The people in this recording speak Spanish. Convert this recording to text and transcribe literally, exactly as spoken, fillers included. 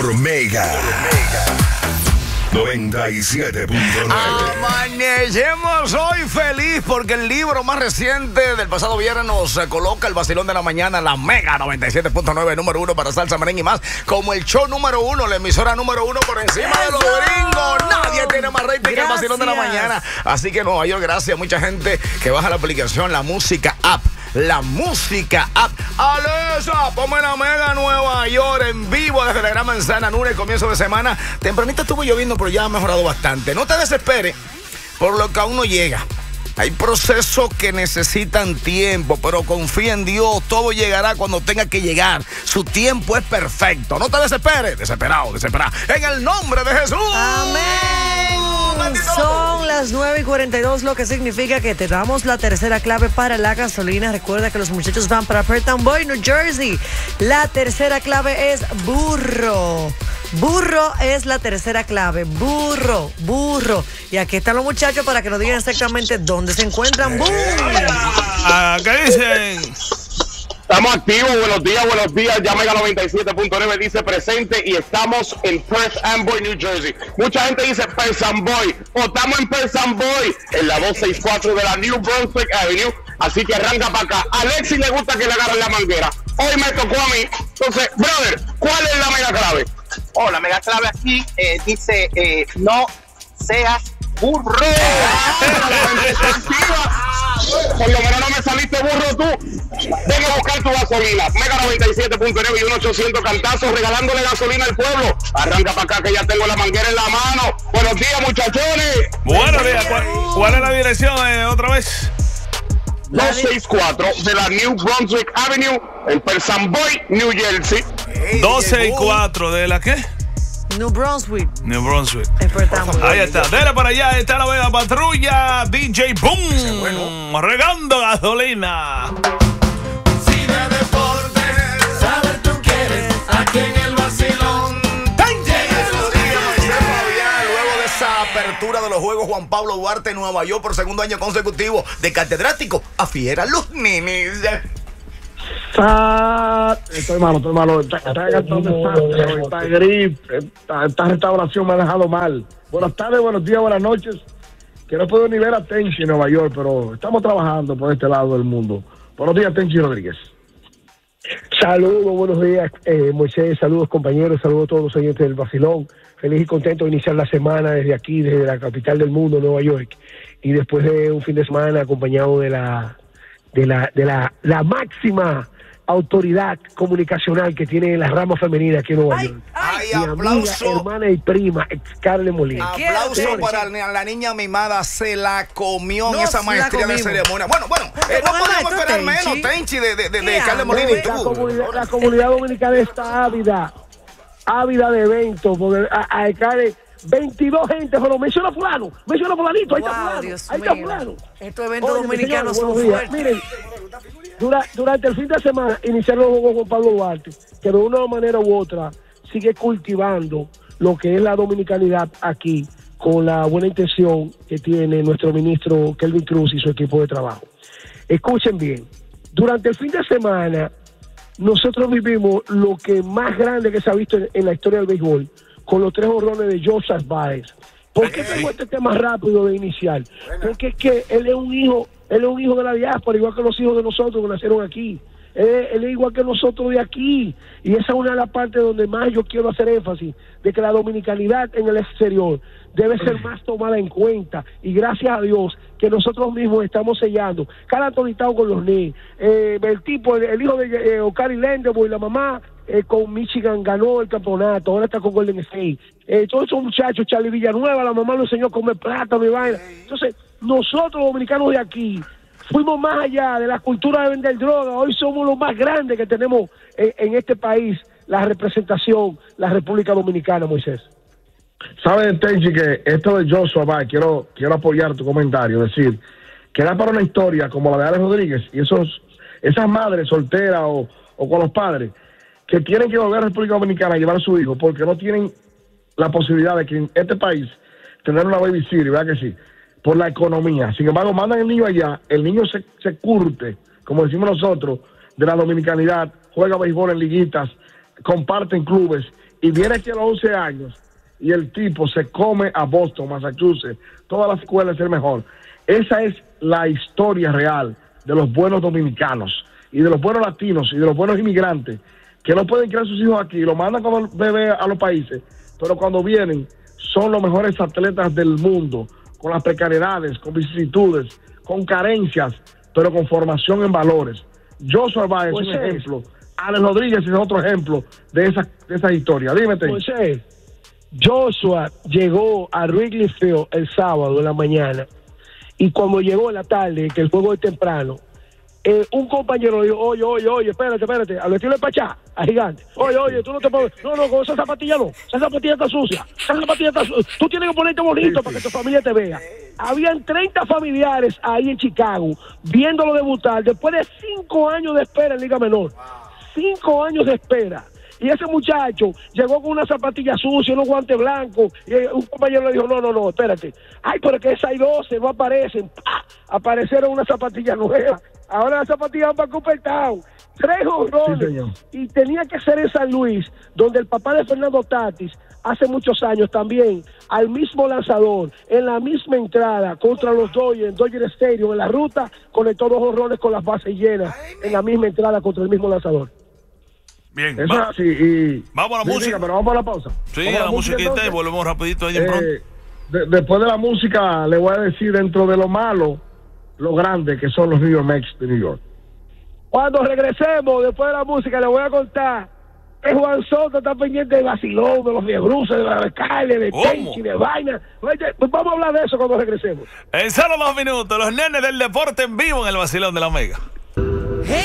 por Mega. noventa y siete punto nueve. Amanecemos hoy feliz porque el libro más reciente del pasado viernes nos coloca el vacilón de la mañana, la Mega noventa y siete punto nueve, número uno para salsa, merengue y más, como el show número uno, la emisora número uno por encima de los gringos. Nadie tiene más rating que el vacilón de la mañana. Así que Nueva York, gracias a mucha gente que baja la aplicación, la música app. La música app. Alexa, ponme la Mega Nueva York en vivo desde la Gran Manzana, lunes, comienzo de semana. Tempranita estuvo lloviendo, pero ya ha mejorado bastante. No te desesperes por lo que aún no llega. Hay procesos que necesitan tiempo, pero confía en Dios. Todo llegará cuando tenga que llegar. Su tiempo es perfecto. No te desesperes. Desesperado, desesperado. En el nombre de Jesús. Amén. Son las nueve y cuarenta y dos, lo que significa que te damos la tercera clave para la gasolina. Recuerda que los muchachos van para Perth Amboy, New Jersey. La tercera clave es burro. Burro es la tercera clave. Burro, burro. Y aquí están los muchachos para que nos digan exactamente dónde se encuentran. ¡Boom! Ah, ¿qué dicen? Estamos activos, buenos días, buenos días. Ya Mega noventa y siete punto nueve dice presente y estamos en Perth Amboy, New Jersey. Mucha gente dice Perth Amboy, o estamos en Perth Amboy, en la doscientos sesenta y cuatro de la New Brunswick Avenue. Así que arranca para acá. A Alexis le gusta que le agarren la manguera. Hoy me tocó a mí. Entonces, brother, ¿cuál es la mega clave? Oh, la mega clave aquí eh, dice eh, no seas burro. Por lo menos no me saliste burro tú. Ven a buscar tu gasolina. Mega noventa y siete punto nueve y un ochocientos cantazos regalándole gasolina al pueblo. Arranca para acá que ya tengo la manguera en la mano. Buenos días, muchachones. Buenos días. ¿Cuál, cuál es la dirección eh, otra vez? doscientos sesenta y cuatro de la New Brunswick Avenue en Perth Amboy, New Jersey. Hey, doscientos sesenta y cuatro de la qué? New Brunswick. New Brunswick. Ahí está, dele para allá, está la Mega Patrulla, D J Boom, bueno. Regando gasolina. Si de deportes, saber tú quieres, aquí en el vacilón. Luego de esa apertura de los Juegos Juan Pablo Duarte en Nueva York por segundo año consecutivo, de catedrático a fiera los nenes. Está, estoy malo, estoy malo. Está, está, está, está gripe. Esta, esta restauración me ha dejado mal. Buenas tardes, buenos días, buenas noches. Que no puedo ni ver a Tenchi en Nueva York, pero estamos trabajando por este lado del mundo. Buenos días, Tenchi Rodríguez. Saludos, buenos días, eh, Moisés. Saludos, compañeros. Saludos a todos los oyentes del Vacilón. Feliz y contento de iniciar la semana desde aquí, desde la capital del mundo, Nueva York. Y después de un fin de semana acompañado de la, de la, de la, la máxima autoridad comunicacional que tiene la rama femenina aquí en Nueva ay, York. Ay, Mi aplauso. amiga, hermana y prima, Carle Molina. Aplauso para la niña mimada, se la comió No, en esa la maestría de comimos. ceremonia. Bueno, bueno, eh, no podemos esperar Tenchi. menos, Tenchi, de, de, de, de ¿Qué Carle amo? Molina y La tú. comunidad, la comunidad dominicana está ávida, ávida de eventos, porque a, a Carle, veintidós gente, solo menciona fulano, menciona fulanito, ahí está Wow, fulano, Dios ahí está mío. fulano. Estos eventos Oye, dominicanos señores, son buenos días. fuertes. Miren, dura- durante el fin de semana iniciaron los Juegos Juan Pablo Duarte, que de una manera u otra sigue cultivando lo que es la dominicanidad aquí, con la buena intención que tiene nuestro ministro Kelvin Cruz y su equipo de trabajo. Escuchen bien, durante el fin de semana nosotros vivimos lo que más grande que se ha visto en, en la historia del béisbol, con los tres honrones de Joseph Baez. ¿Por qué tengo este tema rápido de iniciar? Porque es que él es un hijo, él es un hijo de la diáspora, igual que los hijos de nosotros que nacieron aquí. Él, él es igual que nosotros de aquí. Y esa es una de las partes donde más yo quiero hacer énfasis, de que la dominicanidad en el exterior debe ser más tomada en cuenta. Y gracias a Dios que nosotros mismos estamos sellando. Cada tonitado con los niños. Eh, el tipo, el, el hijo de eh, Ocari Lenderboy, la mamá, Eh, con Michigan ganó el campeonato, ahora está con Golden State. Eh, todos esos muchachos, Charlie Villanueva, la mamá lo enseñó a comer plátano y vaina. Entonces, nosotros dominicanos de aquí fuimos más allá de la cultura de vender droga. Hoy somos los más grandes que tenemos en, en este país, la representación, la República Dominicana, Moisés. ¿Sabes, Tenchi, que esto de Joshua Baez, quiero, quiero apoyar tu comentario, es decir, que da para una historia como la de Alex Rodríguez y esos, esas madres solteras o, o con los padres que tienen que volver a la República Dominicana a llevar a su hijo porque no tienen la posibilidad de que en este país tener una babysitter, ¿verdad que sí? Por la economía. Sin embargo, mandan el niño allá, el niño se, se curte, como decimos nosotros, de la dominicanidad, juega béisbol en liguitas, comparten clubes y viene aquí a los once años y el tipo se come a Boston, Massachusetts, todas las escuelas es el mejor. Esa es la historia real de los buenos dominicanos y de los buenos latinos y de los buenos inmigrantes que no pueden criar sus hijos aquí, lo mandan como bebé a los países, pero cuando vienen son los mejores atletas del mundo, con las precariedades, con vicisitudes, con carencias, pero con formación en valores. Joshua Báez es un ejemplo, Alex Rodríguez es otro ejemplo de esa, de esa historia. Dímete. José, Joshua llegó a Wrigley Field el sábado en la mañana y cuando llegó en la tarde, que el juego es temprano, eh, un compañero le dijo, oye, oye, oye, espérate, espérate, al estilo de Pachá, a Gigante, oye, oye, tú no te puedes, no, no, con esa zapatilla no, esa zapatilla está sucia, esa zapatilla está sucia, tú tienes que ponerte bonito sí, para sí. que tu familia te vea. Habían treinta familiares ahí en Chicago viéndolo debutar después de cinco años de espera en Liga Menor, cinco años de espera. Y ese muchacho llegó con una zapatilla sucia, unos guantes blancos, y un compañero le dijo, no, no, no, espérate. Ay, pero es que esa hay doce, no aparecen. ¡Pah! Aparecieron unas zapatillas nuevas. Ahora las zapatillas van para Cooper Town. Tres horrores. Sí, y tenía que ser en San Luis, donde el papá de Fernando Tatis, hace muchos años también, al mismo lanzador, en la misma entrada, contra los Dodgers, en Dodger Stadium, en la ruta, conectó dos horrores con las bases llenas, en la misma entrada contra el mismo lanzador. Bien, eso va. Es así, y vamos a la sí, música. Diga, pero vamos a la pausa. Sí, vamos a la, la musiquita música, y volvemos rapidito ahí en eh, pronto. De, después de la música, le voy a decir dentro de lo malo, lo grande que son los New York Mets de New York. Cuando regresemos, después de la música, le voy a contar que Juan Soto está pendiente de vacilón, de los viebruces, de la alcalde, de Tenchi, de vaina. Oye, pues vamos a hablar de eso cuando regresemos. En solo dos minutos, los nenes del deporte en vivo en el vacilón de la Mega.